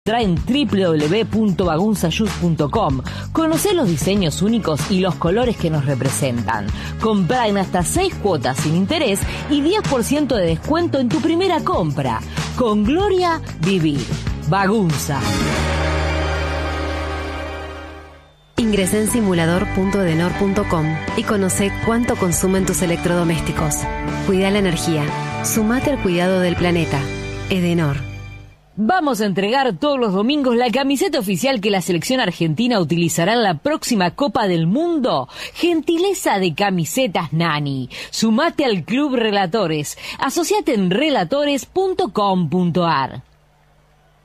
Entra en www.bagunzashoes.com. Conocé los diseños únicos y los colores que nos representan. Comprá en hasta 6 cuotas sin interés y 10% de descuento en tu primera compra. Con Gloria, vivir. Bagunza. Ingresá en simulador.edenor.com y conocé cuánto consumen tus electrodomésticos. Cuida la energía. Sumate al cuidado del planeta. Edenor. Vamos a entregar todos los domingos la camiseta oficial que la selección argentina utilizará en la próxima Copa del Mundo. Gentileza de Camisetas Nani. Sumate al Club Relatores. Asociate en relatores.com.ar.